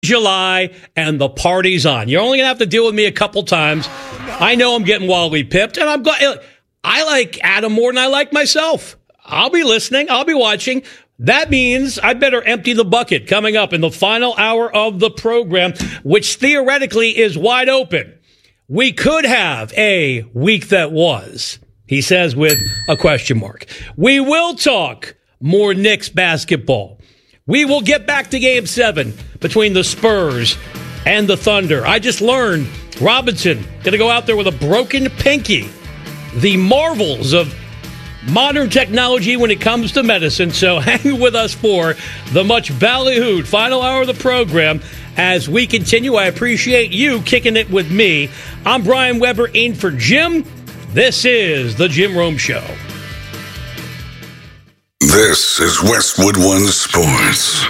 July, and the party's on. You're only going to have to deal with me a couple times. I know I'm getting wildly pipped, and I like Adam more than I like myself. I'll be listening. I'll be watching. That means I better empty the bucket coming up in the final hour of the program, which theoretically is wide open. We could have a week that was, he says with a question mark. We will talk more Knicks basketball. We will get back to Game 7 between the Spurs and the Thunder. I just learned Robinson going to go out there with a broken pinky. The marvels of modern technology when it comes to medicine. So hang with us for the much ballyhooed final hour of the program as we continue. I appreciate you kicking it with me. I'm Brian Weber in for Jim. This is the Jim Rome Show. This is Westwood One Sports.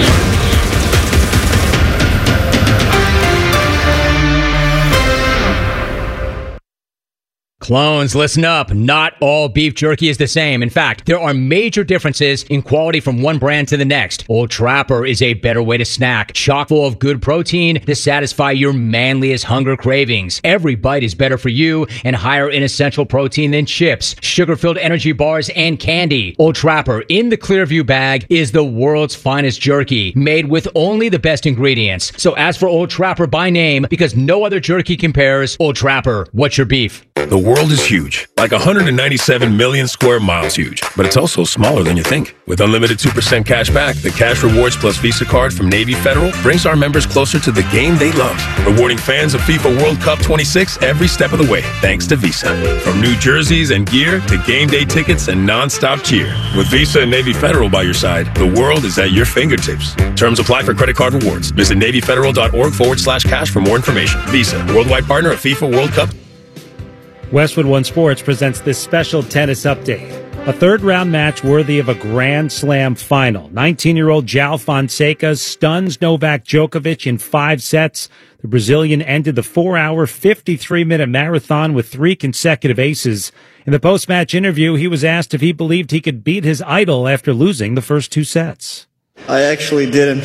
Clones, listen up. Not all beef jerky is the same. In fact, there are major differences in quality from one brand to the next. Old Trapper is a better way to snack, chock full of good protein to satisfy your manliest hunger cravings. Every bite is better for you and higher in essential protein than chips, sugar-filled energy bars, and candy. Old Trapper in the Clearview bag is the world's finest jerky, made with only the best ingredients. So ask for Old Trapper by name because no other jerky compares. Old Trapper, what's your beef? The world is huge, like 197 million square miles huge, but it's also smaller than you think. With unlimited 2% cash back, the Cash Rewards Plus Visa card from Navy Federal brings our members closer to the game they love, rewarding fans of FIFA World Cup 26 every step of the way, thanks to Visa. From new jerseys and gear to game day tickets and non-stop cheer. With Visa and Navy Federal by your side, the world is at your fingertips. Terms apply for credit card rewards. Visit NavyFederal.org/cash for more information. Visa, worldwide partner of FIFA World Cup. Westwood One Sports presents this special tennis update. A third-round match worthy of a Grand Slam final. 19-year-old João Fonseca stuns Novak Djokovic in 5 sets. The Brazilian ended the 4-hour, 53-minute marathon with 3 consecutive aces. In the post-match interview, he was asked if he believed he could beat his idol after losing the first 2 sets. I actually didn't.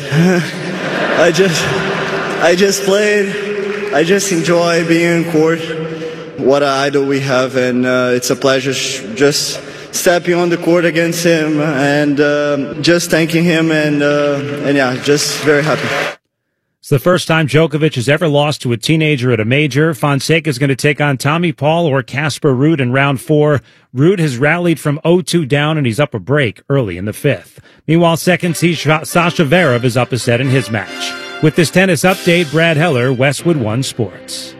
I just played. I just enjoy being in court. What an idol we have, and it's a pleasure just stepping on the court against him and just thanking him and yeah, just very happy. It's the first time Djokovic has ever lost to a teenager at a major. Fonseca is going to take on Tommy Paul or Casper Ruud in round 4. Ruud has rallied from 0-2 down, and he's up a break early in the 5th. Meanwhile, second seed Sasha Zverev is up a set in his match. With this tennis update, Brad Heller, Westwood One Sports.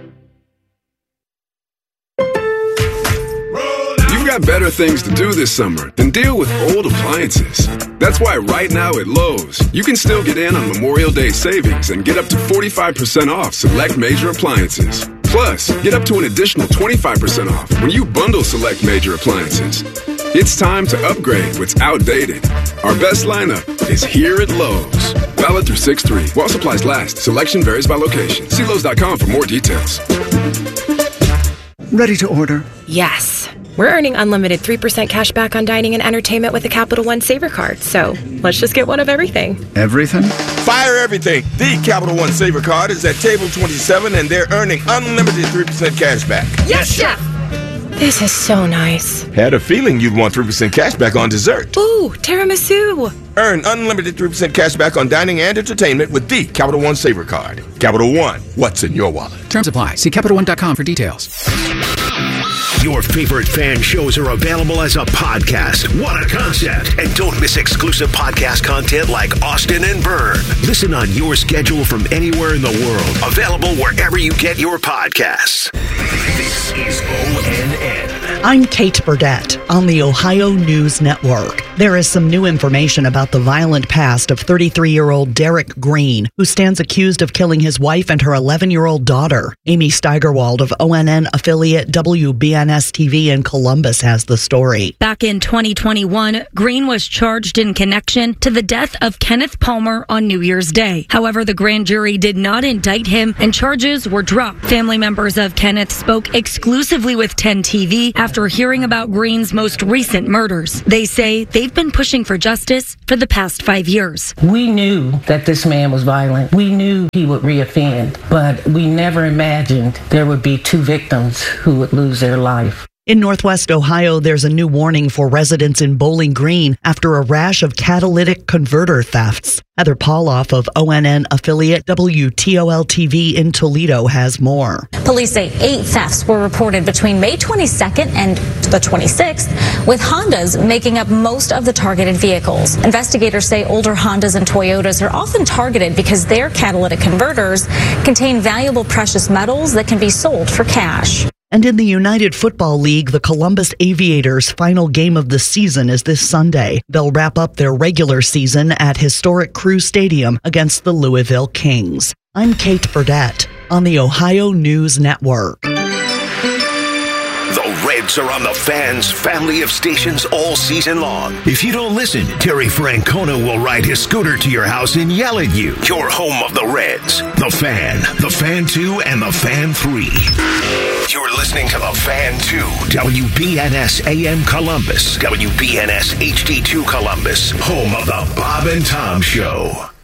Got better things to do this summer than deal with old appliances. That's why right now at Lowe's, you can still get in on Memorial Day savings and get up to 45% off select major appliances. Plus, get up to an additional 25% off when you bundle select major appliances. It's time to upgrade what's outdated. Our best lineup is here at Lowe's. Valid through 6/3. While supplies last, selection varies by location. See Lowe's.com for more details. Ready to order? Yes. We're earning unlimited 3% cash back on dining and entertainment with the Capital One Saver Card. So let's just get one of everything. Everything? Fire everything. The Capital One Saver Card is at table 27 and they're earning unlimited 3% cash back. Yes, Chef! This is so nice. Had a feeling you'd want 3% cash back on dessert. Ooh, tiramisu. Earn unlimited 3% cash back on dining and entertainment with the Capital One Saver Card. Capital One, what's in your wallet? Terms apply. See CapitalOne.com for details. Your favorite fan shows are available as a podcast. What a concept. And don't miss exclusive podcast content like Austin and Byrne. Listen on your schedule from anywhere in the world. Available wherever you get your podcasts. This is ONN. I'm Kate Burdett on the Ohio News Network. There is some new information about the violent past of 33-year-old Derek Green, who stands accused of killing his wife and her 11-year-old daughter. Amy Steigerwald of ONN affiliate WBNS-TV in Columbus has the story. Back in 2021, Green was charged in connection to the death of Kenneth Palmer on New Year's Day. However, the grand jury did not indict him and charges were dropped. Family members of Kenneth spoke exclusively with 10 TV after hearing about Green's most recent murders. They say they've been pushing for justice for the past 5 years. We knew that this man was violent. We knew he would reoffend, but we never imagined there would be 2 victims who would lose their life. In Northwest Ohio, there's a new warning for residents in Bowling Green after a rash of catalytic converter thefts. Heather Pauloff of ONN affiliate WTOL-TV in Toledo has more. Police say 8 thefts were reported between May 22nd and the 26th, with Hondas making up most of the targeted vehicles. Investigators say older Hondas and Toyotas are often targeted because their catalytic converters contain valuable precious metals that can be sold for cash. And in the United Football League, the Columbus Aviators' final game of the season is this Sunday. They'll wrap up their regular season at historic Crew Stadium against the Louisville Kings. I'm Kate Burdett on the Ohio News Network. The Reds are on the Fan's family of stations all season long. If you don't listen, Terry Francona will ride his scooter to your house and yell at you. You're home of the Reds, the Fan 2, and the Fan 3. You're listening to the Fan 2, WBNS AM Columbus, WBNS HD2 Columbus, home of the Bob and Tom Show.